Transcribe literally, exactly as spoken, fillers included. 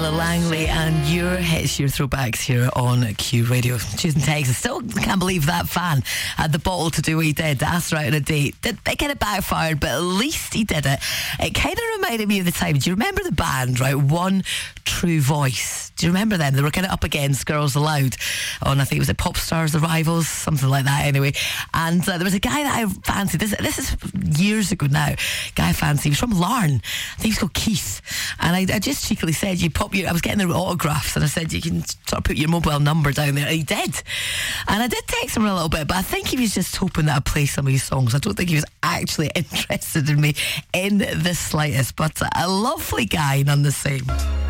Langley and your hits, your throwbacks here on Q Radio. Choosing text. I still can't believe that fan had the bottle to do what he did. Asked her out on a date. Did, it kind of backfired, but at least he did it. It kind of reminded me of the time. Do you remember the band, right? One True Voice. Do you remember them? They were kind of up against Girls Aloud on, I think it was a Pop Stars, The Rivals, something like that anyway. And uh, there was a guy that I fancied. This, this is years ago now. Guy I fancied. He was from Larne. I think he was called Keith. And I, I just cheekily said, you pop your, I was getting their autographs and I said, you can sort of put your mobile number down there. And he did. And I did text him a little bit, but I think he was just hoping that I'd play some of his songs. I don't think he was actually interested in me in the slightest, but a lovely guy none the same.